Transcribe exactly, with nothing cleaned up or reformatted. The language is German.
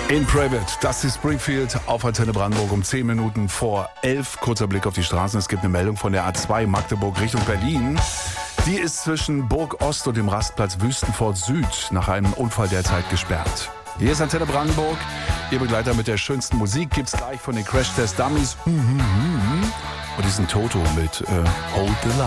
In Private, das ist Springfield auf Antenne Brandenburg um zehn Minuten vor elf. Kurzer Blick auf die Straßen. Es gibt eine Meldung von der A zwei Magdeburg Richtung Berlin. Die ist zwischen Burg Ost und dem Rastplatz Wüstenfort Süd nach einem Unfall derzeit gesperrt. Hier ist Antenne Brandenburg. Ihr Begleiter mit der schönsten Musik gibt's gleich von den Crash Test Dummies. Und diesen Toto mit äh, Hold the Line.